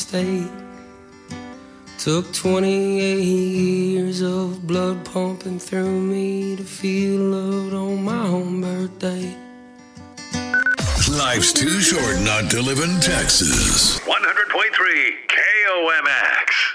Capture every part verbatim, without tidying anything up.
state. Took twenty-eight years of blood pumping through me to feel loved on my own birthday. Life's too short not to live in Texas. one hundred point three K O M X.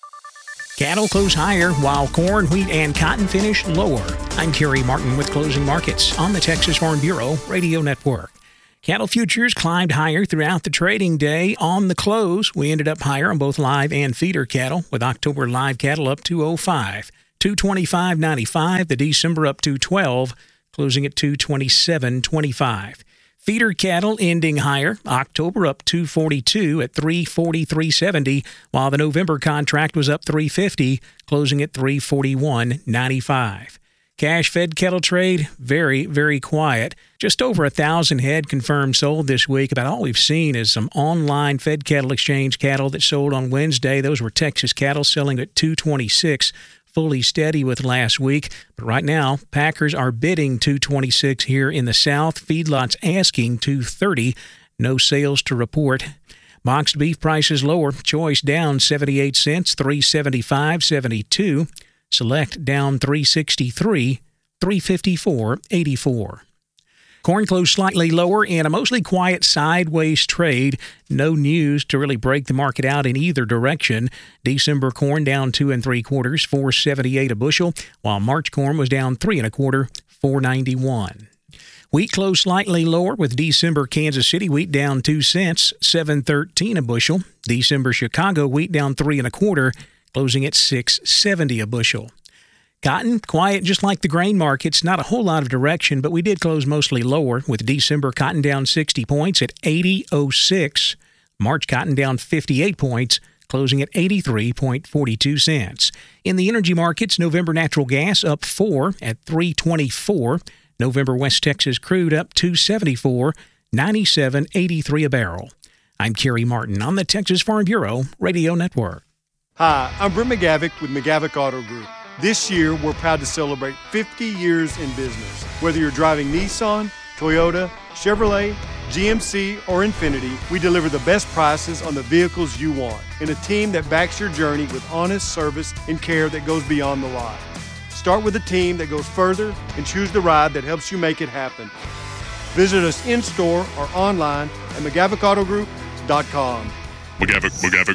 Cattle close higher while corn, wheat, and cotton finish lower. I'm Kerry Martin with Closing Markets on the Texas Farm Bureau Radio Network. Cattle futures climbed higher throughout the trading day. On the close, we ended up higher on both live and feeder cattle, with October live cattle up two oh five, two twenty-five ninety-five. The December up two twelve, closing at two twenty-seven twenty-five. Feeder cattle ending higher. October up two forty-two at three forty-three seventy, while the November contract was up three fifty, closing at three forty-one ninety-five. Cash-fed cattle trade, very, very quiet. Just over a thousand head confirmed sold this week. About all we've seen is some online fed cattle exchange cattle that sold on Wednesday. Those were Texas cattle selling at two twenty-six, fully steady with last week. But right now, packers are bidding two twenty-six here in the South. Feedlots asking two thirty. No sales to report. Boxed beef prices lower. Choice down seventy-eight cents, three seventy-five seventy-two. Select down three sixty-three, three fifty-four eighty-four. Corn closed slightly lower in a mostly quiet sideways trade. No news to really break the market out in either direction. December corn down two and three quarters, four seventy-eight a bushel, while March corn was down three and a quarter, four ninety-one. Wheat closed slightly lower with December Kansas City wheat down two cents, seven thirteen a bushel. December Chicago wheat down three and a quarter, closing at six seventy a bushel. Cotton, quiet just like the grain markets, not a whole lot of direction, but we did close mostly lower, with December cotton down sixty points at eighty oh six. March cotton down fifty-eight points, closing at eighty-three forty-two cents. In the energy markets, November natural gas up four at three twenty-four. November West Texas crude up two seventy-four, ninety-seven eighty-three a barrel. I'm Kerry Martin on the Texas Farm Bureau Radio Network. Hi, I'm Brent McGavick with McGavick Auto Group. This year, we're proud to celebrate fifty years in business. Whether you're driving Nissan, Toyota, Chevrolet, G M C, or Infiniti, we deliver the best prices on the vehicles you want and a team that backs your journey with honest service and care that goes beyond the lot. Start with a team that goes further and choose the ride that helps you make it happen. Visit us in-store or online at McGavick Auto Group dot com. McGavick, McGavick.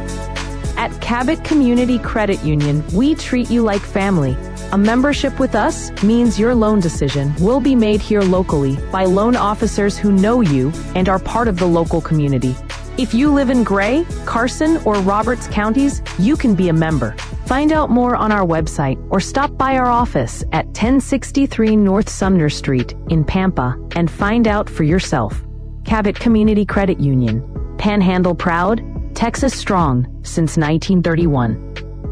At Cabot Community Credit Union, we treat you like family. A membership with us means your loan decision will be made here locally by loan officers who know you and are part of the local community. If you live in Gray, Carson, or Roberts counties, you can be a member. Find out more on our website or stop by our office at ten sixty-three North Sumner Street in Pampa and find out for yourself. Cabot Community Credit Union. Panhandle proud, Texas strong since nineteen thirty-one.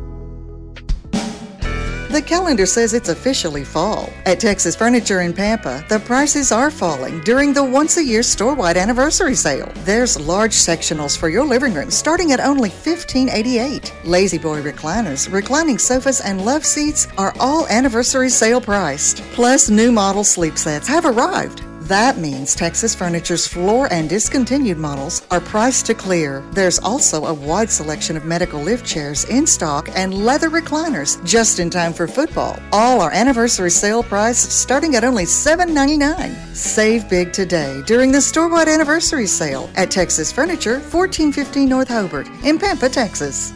The calendar says it's officially fall. At Texas Furniture in Pampa, the prices are falling during the once-a-year store-wide anniversary sale. There's large sectionals for your living room starting at only fifteen eighty-eight. Lazy Boy recliners, reclining sofas, and love seats are all anniversary sale priced. Plus, new model sleep sets have arrived. That means Texas Furniture's floor and discontinued models are priced to clear. There's also a wide selection of medical lift chairs in stock and leather recliners just in time for football. All are anniversary sale price starting at only seven ninety-nine. Save big today during the store-wide anniversary sale at Texas Furniture, fourteen fifteen North Hobart in Pampa, Texas.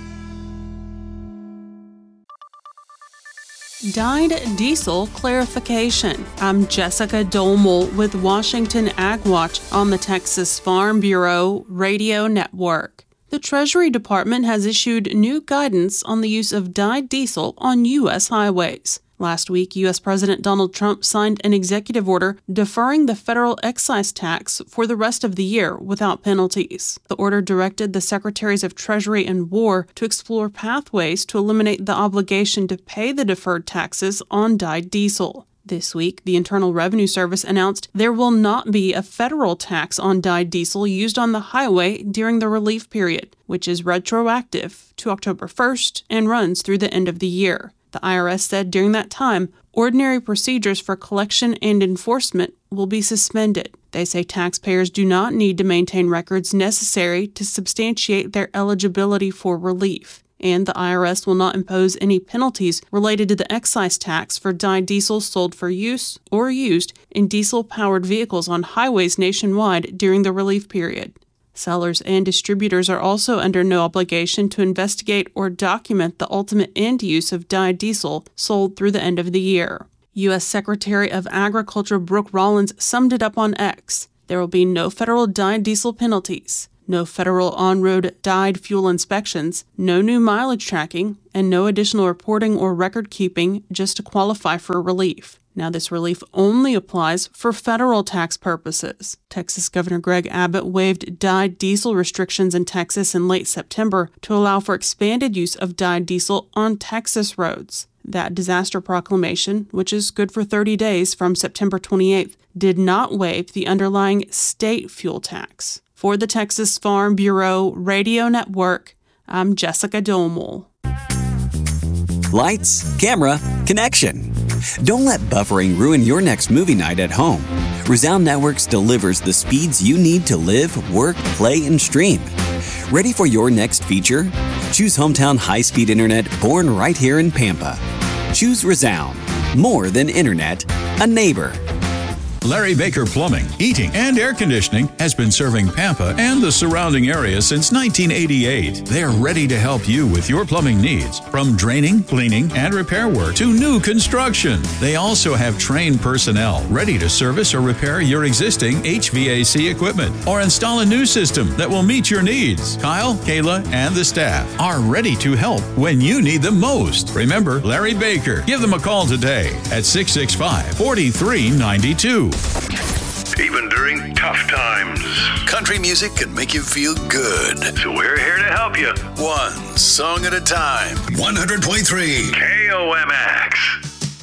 Dyed diesel clarification. I'm Jessica Domel with Washington Ag Watch on the Texas Farm Bureau Radio Network. The Treasury Department has issued new guidance on the use of dyed diesel on U S highways. Last week, U S President Donald Trump signed an executive order deferring the federal excise tax for the rest of the year without penalties. The order directed the Secretaries of Treasury and War to explore pathways to eliminate the obligation to pay the deferred taxes on dyed diesel. This week, the Internal Revenue Service announced there will not be a federal tax on dyed diesel used on the highway during the relief period, which is retroactive to October first and runs through the end of the year. The I R S said during that time, ordinary procedures for collection and enforcement will be suspended. They say taxpayers do not need to maintain records necessary to substantiate their eligibility for relief, and the I R S will not impose any penalties related to the excise tax for dyed diesel sold for use or used in diesel-powered vehicles on highways nationwide during the relief period. Sellers and distributors are also under no obligation to investigate or document the ultimate end use of dyed diesel sold through the end of the year. U S Secretary of Agriculture Brooke Rollins summed it up on X. There will be no federal dyed diesel penalties, no federal on-road dyed fuel inspections, no new mileage tracking, and no additional reporting or record keeping just to qualify for relief. Now, this relief only applies for federal tax purposes. Texas Governor Greg Abbott waived dyed diesel restrictions in Texas in late September to allow for expanded use of dyed diesel on Texas roads. That disaster proclamation, which is good for thirty days from September twenty-eighth, did not waive the underlying state fuel tax. For the Texas Farm Bureau Radio Network, I'm Jessica Domel. Lights, camera, connection. Don't let buffering ruin your next movie night at home. Resound Networks delivers the speeds you need to live, work, play, and stream. Ready for your next feature? Choose hometown high-speed internet born right here in Pampa. Choose Resound. More than internet, a neighbor. Larry Baker Plumbing, Heating, and Air Conditioning has been serving Pampa and the surrounding area since nineteen eighty-eight. They're ready to help you with your plumbing needs, from draining, cleaning, and repair work to new construction. They also have trained personnel ready to service or repair your existing H V A C equipment or install a new system that will meet your needs. Kyle, Kayla, and the staff are ready to help when you need them most. Remember Larry Baker. Give them a call today at six six five, four three nine two. Even during tough times, Country music can make you feel good. so we're here to help you. One song at a time. one hundred point three K O M X.